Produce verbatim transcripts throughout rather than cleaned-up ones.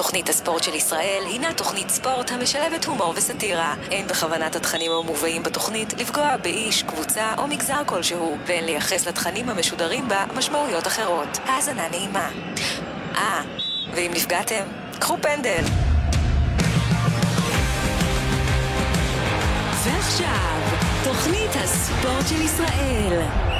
תוכנית הספורט של ישראל הינה תוכנית ספורט המשלבת הומור וסטירה. אין בכוונת התכנים המובאים בתוכנית לפגוע באיש, קבוצה או מגזר כלשהו, ואין לייחס לתכנים המשודרים בה משמעויות אחרות. האזנה נעימה. אה, ואם נפגעתם, קחו פנדל. ועכשיו, תוכנית הספורט של ישראל.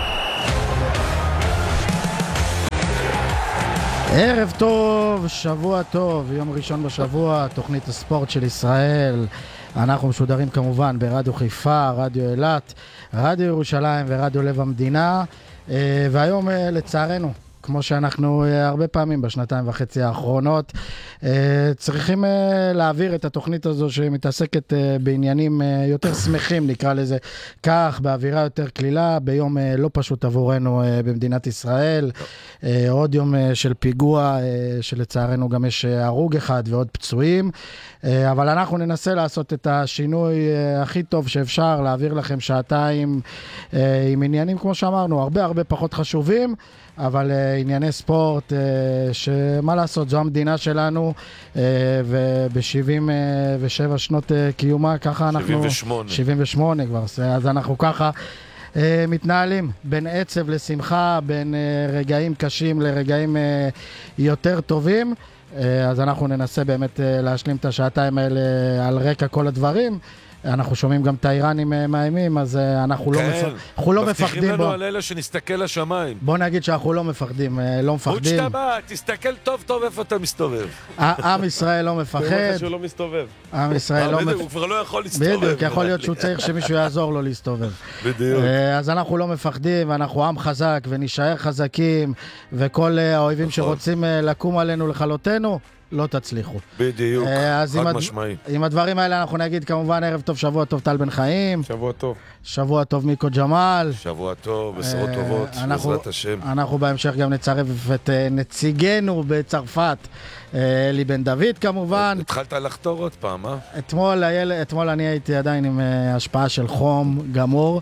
ערב טוב, שבוע טוב, יום ראשון בשבוע, תוכנית הספורט של ישראל. אנחנו משודרים כמובן ברדיו חיפה, רדיו אילת, רדיו ירושלים ורדיו לב המדינה. והיום לצערנו, כמו שאנחנו הרבה פעמים בשנתיים וחצי האחרונות, צריכים להעביר את התוכנית הזו שמתעסקת בעניינים יותר שמחים, נקרא לזה כך, באווירה יותר כלילה, ביום לא פשוט עבורנו במדינת ישראל. עוד יום של פיגוע, שלצערנו גם יש הרוג אחד ועוד פצועים, אבל אנחנו ננסה לעשות את השינוי הכי טוב שאפשר, להעביר לכם שעתיים עם עניינים, כמו שאמרנו, הרבה הרבה פחות חשובים, אבל uh, ענייני ספורט, uh, שמה לעשות, זו המדינה שלנו, uh, וב-שבעים ושבע שנות uh, קיומה, ככה אנחנו... שבעים ושמונה. שבעים ושמונה כבר, אז אנחנו ככה uh, מתנהלים בין עצב לשמחה, בין uh, רגעים קשים לרגעים uh, יותר טובים, uh, אז אנחנו ננסה באמת uh, להשלים את השעתיים האלה על רקע כל הדברים. אנחנו שומעים גם את האיראנים מאיימים, אז אנחנו לא, מפ... אנחנו לא מפחדים בו. מבטיחים לנו על אלה שנסתכל לשמיים. בוא נגיד שאנחנו לא מפחדים, לא מפחדים. עוד שאתה בא, תסתכל טוב טוב איפה אתה מסתובב. עם ישראל לא מפחד. הוא אומר שהוא לא מסתובב. עם ישראל לא מפחד. הוא כבר לא יכול להסתובב. בדיוק, יכול להיות שהוא צריך שמישהו יעזור לו להסתובב. בדיוק. אז אנחנו לא מפחדים, ואנחנו עם חזק, ונשאר חזקים, וכל האויבים שרוצים לקום עלינו לכלותנו, לא תצליחו. בדיוק, חד משמעי. עם הדברים האלה אנחנו נגיד כמובן ערב טוב, שבוע טוב טל בן חיים. שבוע טוב. שבוע טוב מיקו ג'מאל. שבוע טוב, בשורות טובות, בעזרת השם. אנחנו בהמשך גם נצרף את נציגנו בצרפת, אלי בן דוד כמובן. התחלת לחתור עוד פעם, אה? אתמול, אתמול אני הייתי עדיין עם השפעה של חום גמור,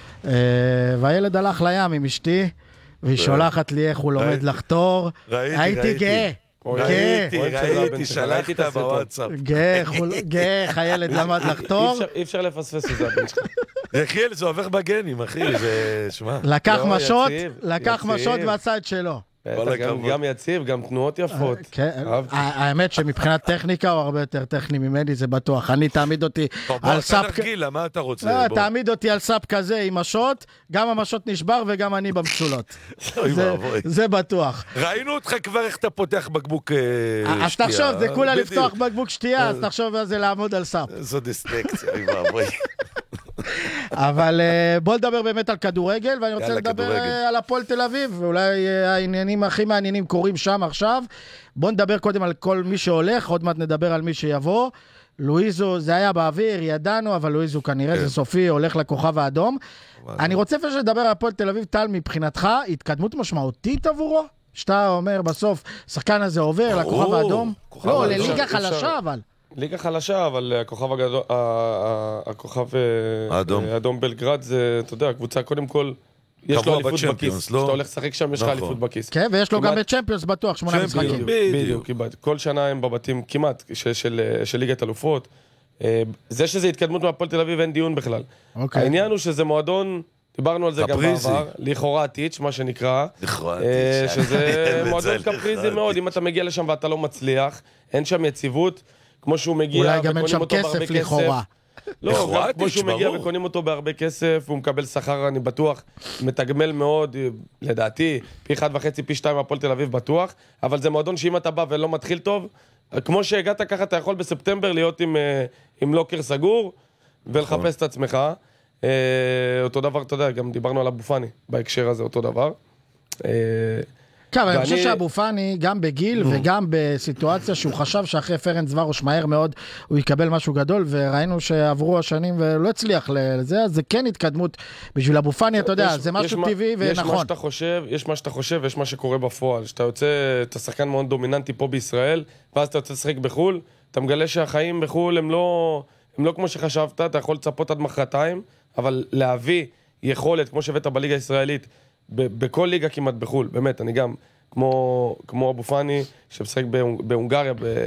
והילד הלך לים עם אשתי, והיא שולחת לי איך הוא לומד לחתור. ראיתי, הייתי גאה. ראיתי, ראיתי, שלחת בוואטסאפ. גאה, הילד למד לחתור. אי אפשר לפספס את זה, הבן שלך. יחיאל, זה עובר בגנים, אחי, זה... שמע. לקח משות, לקח משות ועשה את שלו. גם יציב, גם תנועות יפות. האמת שמבחינת טכניקה הוא הרבה יותר טכני ממני, זה בטוח. אני תעמיד אותי על סאפ... בוא, אתה נרגילה, מה אתה רוצה? תעמיד אותי על סאפ כזה עם משות, גם המשות נשבר וגם אני במצולות. זה בטוח. ראינו אותך כבר איך אתה פותח בקבוק שתייה. אז תחשוב, זה כולה לפתוח בקבוק שתייה, אז תחשוב על זה לעמוד על סאפ. זו דיסטקציה, אוי ואבוי. אבל בוא נדבר באמת על כדורגל, ואני רוצה לדבר על הפועל תל אביב, ואולי העניינים הכי מעניינים קורים שם עכשיו. בוא נדבר קודם על כל מי שהולך, עוד מעט נדבר על מי שיבוא. לואיזו, זה היה באוויר, ידענו, אבל לואיזו כנראה זה סופי, הולך לכוכב האדום. אני רוצה פשוט לדבר על הפועל תל אביב, טל, מבחינתך, התקדמות משמעותית עבורו? שאתה אומר בסוף, שחקן הזה עובר לכוכב האדום? לא, לליגה חלשה, אבל... ליגה חלשה, אבל הכוכב הגדול, הכוכב האדום בלגרד זה, אתה יודע, הקבוצה קודם כל, יש לו אליפות בכיס. כשאתה הולך לשחק שם, יש לך אליפות בכיס. כן, ויש לו גם בצ'מפיונס בטוח, שמונה משחקים. בדיוק, כל שנה הם בבתים כמעט של ליגת אלופות. זה שזה התקדמות מהפועל תל אביב, אין דיון בכלל. העניין הוא שזה מועדון, דיברנו על זה גם בעבר, לכאורה טיץ', מה שנקרא, שזה מועדון קפריזי מאוד, אם אתה מגיע לשם ואתה לא מצליח, אין שם יציבות, כמו שהוא מגיע וקונים אותו בהרבה כסף. לא, כמו שהוא מגיע וקונים אותו בהרבה כסף, הוא מקבל שכר, אני בטוח, מתגמל מאוד, לדעתי, פי אחד וחצי, פי שתיים מהפועל תל אביב בטוח, אבל זה מועדון שאם אתה בא ולא מתחיל טוב, כמו שהגעת ככה, אתה יכול בספטמבר להיות עם, עם לוקר סגור, ולחפש את עצמך. אותו דבר, אתה יודע, גם דיברנו על אבו פאני, בהקשר הזה, אותו דבר. כן, אבל אני חושב שאבו פאני, גם בגיל וגם בסיטואציה שהוא חשב שאחרי פרנץ ורוש מהר מאוד הוא יקבל משהו גדול, וראינו שעברו השנים ולא הצליח לזה, אז זה כן התקדמות בשביל אבו פאני, אתה יודע, זה משהו טבעי ונכון. יש מה שאתה חושב, יש מה שאתה חושב ויש מה שקורה בפועל. שאתה יוצא, אתה שחקן מאוד דומיננטי פה בישראל, ואז אתה יוצא לשחק בחול, אתה מגלה שהחיים בחול הם לא, הם לא כמו שחשבת, אתה יכול לצפות עד מחרתיים, אבל להביא יכולת, כמו שהבאת בליגה הישראלית, בכל ליגה כמעט בחול, באמת, אני גם, כמו, כמו אבו פאני, שמשחק בהונגריה,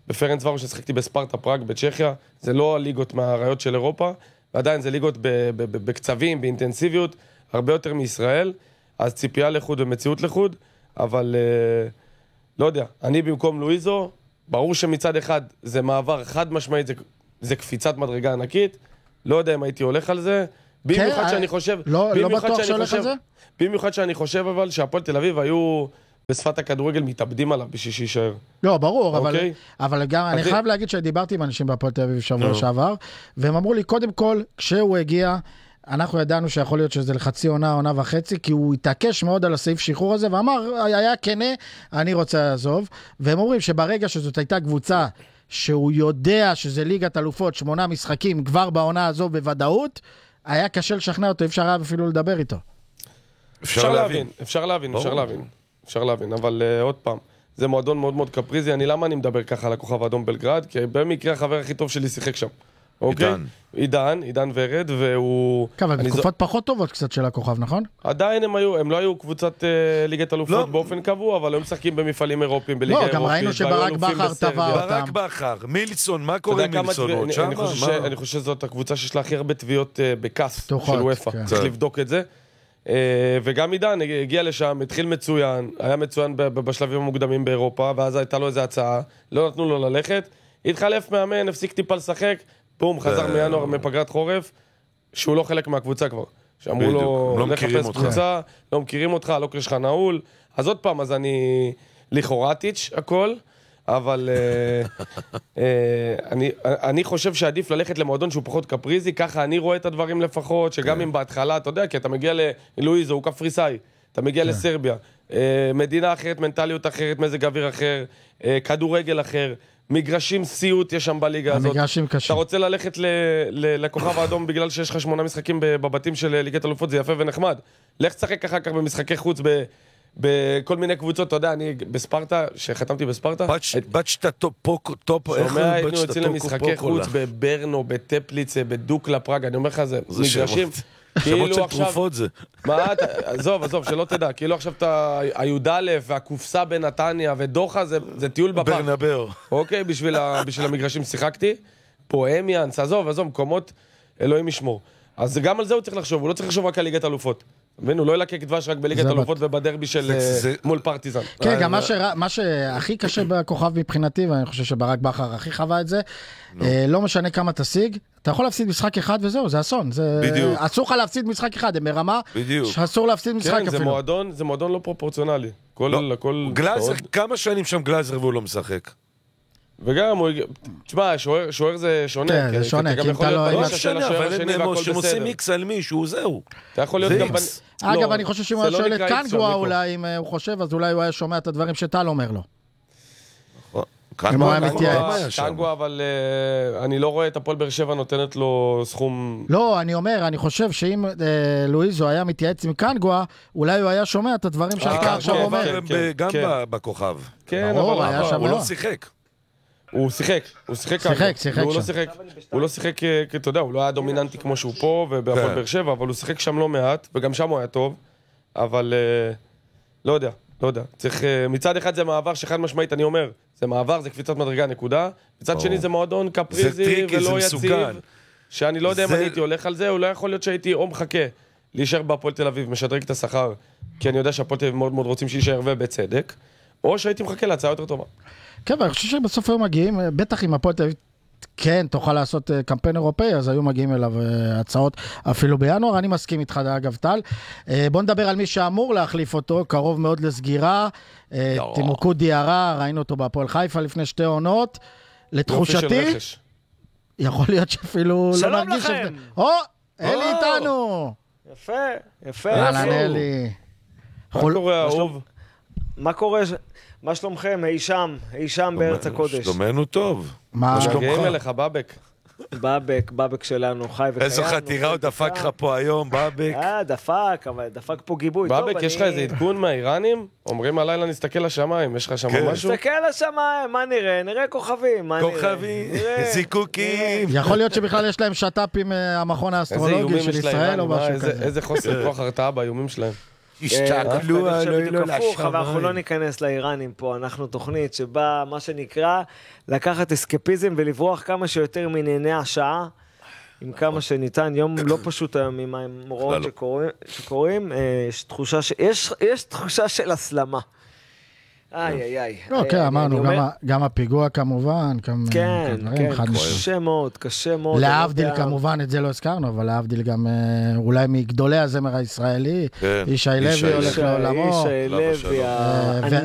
בפרנץ ורוש ששחקתי בספרטה פראג בצ'כיה, זה לא הליגות מהראיות של אירופה, ועדיין זה ליגות בקצבים, באינטנסיביות, הרבה יותר מישראל, אז ציפייה לחוד ומציאות לחוד, אבל לא יודע, אני במקום לואיזו, ברור שמצד אחד זה מעבר חד משמעית, זה, זה קפיצת מדרגה ענקית, לא יודע אם הייתי הולך על זה, במיוחד שאני חושב... לא, לא בטוח שהולך על זה? במיוחד שאני חושב אבל שהפועל תל אביב היו בשפת הכדורגל מתאבדים עליו בשביל שישאר. לא, ברור, אבל, אבל גם אני חייב להגיד שדיברתי עם אנשים בהפועל תל אביב שבוע שעבר, והם אמרו לי, קודם כל, כשהוא הגיע, אנחנו ידענו שיכול להיות שזה לחצי עונה, עונה וחצי, כי הוא התעקש מאוד על הסעיף שחרור הזה, ואמר, היה כנה, אני רוצה לעזוב, והם אומרים שברגע שזאת הייתה קבוצה, שהוא יודע שזה ליגת אלופות, שמונה משחקים כבר בעונה הזו בוודאות, היה קשה לשכנע אותו, אפשר היה אפילו לדבר איתו. אפשר להבין, אפשר להבין, אפשר להבין, אפשר להבין, אבל עוד פעם, זה מועדון מאוד מאוד קפריזי, אני למה אני מדבר ככה על הכוכב האדום בלגרד? כי במקרה החבר הכי טוב שלי שיחק שם. עידן. עידן, עידן ורד, והוא... אבל בתקופות פחות טובות קצת של הכוכב, נכון? עדיין הם היו, הם לא היו קבוצת ליגת אלופות באופן קבוע, אבל הם משחקים במפעלים אירופיים, בליגה אירופית. לא, גם ראינו שברק בכר טבע אותם. ברק בכר, מילסון, מה קורה עם מילסון? אני חושב שזאת הקבוצה שיש לה הכי הרבה תביעות בכס של וופא. צריך לבדוק את זה. וגם עידן הגיע לשם, התחיל מצוין, היה מצוין בשלבים המוקדמים באירופה, ואז הייתה לו איזו הצעה, לא נתנו לו ללכת, התחלף מאמן, הפסיק טיפה לשחק, בום, חזר מינואר מפגרת חורף, שהוא לא חלק מהקבוצה כבר. שאמרו לו, לחפש קבוצה, לא מכירים אותך, לא קרש לך נעול. אז עוד פעם, אז אני לכאורטיץ' הכל, אבל אני חושב שעדיף ללכת למועדון שהוא פחות קפריזי, ככה אני רואה את הדברים לפחות, שגם אם בהתחלה, אתה יודע, כי אתה מגיע ללואיזו, הוא קפריסאי, אתה מגיע לסרביה, מדינה אחרת, מנטליות אחרת, מזג אוויר אחר, כדורגל אחר, מגרשים סיוט יש שם בליגה הזאת. המגרשים קשים. אתה רוצה ללכת לכוכב האדום בגלל שיש לך שמונה משחקים בבתים של ליגת אלופות, זה יפה ונחמד. לך תשחק אחר כך במשחקי חוץ בכל מיני קבוצות, אתה יודע, אני בספרטה, שחתמתי בספרטה. בת שאתה טופ, שומע, היינו יוצאים למשחקי חוץ בברנו, בטפליצה, בדוקלה, פראג, אני אומר לך, זה מגרשים. שמות של תרופות זה. מה, עזוב, עזוב, שלא תדע, כאילו עכשיו אתה הי"א והקופסה בנתניה ודוחה, זה טיול בפארק. ברנבר. אוקיי, בשביל המגרשים שיחקתי. פואמיאנס, עזוב, עזוב, מקומות, אלוהים ישמור. אז גם על זה הוא צריך לחשוב, הוא לא צריך לחשוב רק על ליגת אלופות. מבינו, לא ילקק דבש רק בליגת אלופות ובדרבי של מול פרטיזן. כן, גם מה שהכי קשה בכוכב מבחינתי, ואני חושב שברק בכר הכי חווה את זה, לא משנה כמה תשיג, אתה יכול להפסיד משחק אחד וזהו, זה אסון. בדיוק. אסור לך להפסיד משחק אחד, הם ברמה שאסור להפסיד משחק אפילו. כן, זה מועדון, זה מועדון לא פרופורציונלי. גלאזר, כמה שנים שם גלאזר והוא לא משחק? וגם הוא... תשמע, שוער זה שונה. כן, זה שונה, כי אם אתה לא... לא משנה, אבל הם עושים איקס על מישהו, זהו. אתה יכול להיות גם... אגב, אני חושב שאם הוא שואל את קנגווה אולי, אם הוא חושב, אז אולי הוא היה שומע את הדברים שטל אומר לו. קנגווה, אבל אני לא רואה את הפועל באר שבע נותנת לו סכום... לא, אני אומר, אני חושב שאם לואיזו היה מתייעץ עם קנגווה, אולי הוא היה שומע את הדברים שאתה עכשיו אומר. גם בכוכב. כן, אבל הוא לא שיחק. הוא שיחק, הוא שיחק שיחק, שיחק הוא לא שיחק, הוא לא שיחק, אתה יודע, הוא לא היה דומיננטי כמו שהוא פה ובהפועל באר שבע, אבל הוא שיחק שם לא מעט, וגם שם הוא היה טוב, אבל לא יודע, לא יודע. צריך, מצד אחד זה מעבר שחד משמעית, אני אומר, זה מעבר, זה קפיצת מדרגה, נקודה. מצד שני זה מועדון קפריזי ולא יציב, שאני לא יודע אם אני הייתי הולך על זה, או לא יכול להיות שהייתי או מחכה להישאר בהפועל תל אביב, משדרג את השכר, כי אני יודע שהפועל תל אביב מאוד מאוד רוצים שישאר ובצדק, או שהייתי מחכה להצעה יותר טובה. כן, ואני חושב שבסוף היו מגיעים, בטח אם הפועל תל אביב כן תוכל לעשות קמפיין אירופאי, אז היו מגיעים אליו הצעות אפילו בינואר. אני מסכים איתך, אגב, טל. בוא נדבר על מי שאמור להחליף אותו, קרוב מאוד לסגירה. תימוקו דיארה, ראינו אותו בהפועל חיפה לפני שתי עונות. לתחושתי, יכול להיות שאפילו לא נרגיש... שלום לכם! או, אלי איתנו! יפה, יפה. אהלן, אלי. מה קורה, אהוב? מה קורה... מה שלומכם? אי שם, אי שם בארץ הקודש. שלומנו טוב. מה שלומך? מגיעים אליך, בבק. בבק, בבק שלנו, חי וקיים. איזו חתירה הוא דפק לך פה היום, בבק. אה, דפק, אבל דפק פה גיבוי. בבק, יש לך איזה עדכון מהאיראנים? אומרים הלילה נסתכל לשמיים, יש לך שם משהו? נסתכל לשמיים, מה נראה? נראה כוכבים. כוכבים, זיקוקים. יכול להיות שבכלל יש להם שטאפ עם המכון האסטרולוגי של ישראל או משהו כזה. איזה חוסר כוח הרתעה באיומים שלהם. השתעקלו, דווקא אני חושב לא בדיוק לא הפוך, אבל אנחנו לא לשמיים. ניכנס לאיראנים פה, אנחנו תוכנית שבה, מה שנקרא, לקחת אסקפיזם ולברוח כמה שיותר מענייני השעה, עם כמה שניתן, יום לא פשוט היום עם המאורעות שקורים, יש תחושה ש- יש- יש תחושה של הסלמה. איי, איי, איי. אוקיי, אני אמרנו, אומר- גם ה- גם הפיגוע כמובן, כמה כן, דברים, כן, חד משמעית. קשה מאוד, קשה מאוד. אני לא להבדיל יודע- כמובן, את זה לא הזכרנו, אבל להבדיל גם אה, אולי מגדולי הזמר הישראלי, כן, ישי ישי לוי הולך לוי. לעולמו. ישי לוי, שלום. ה- אה, אני